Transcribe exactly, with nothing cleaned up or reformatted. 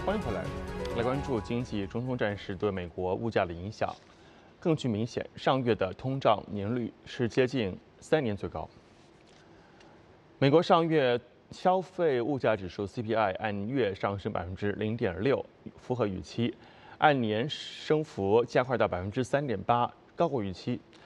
欢迎回来，来关注经济中通战事对美国物价的影响。更具明显，上月的通胀年率是接近三年最高。美国上月消费物价指数 C P I 按月上升百分之零点六，符合预期；按年升幅加快到百分之三点八，高过预期。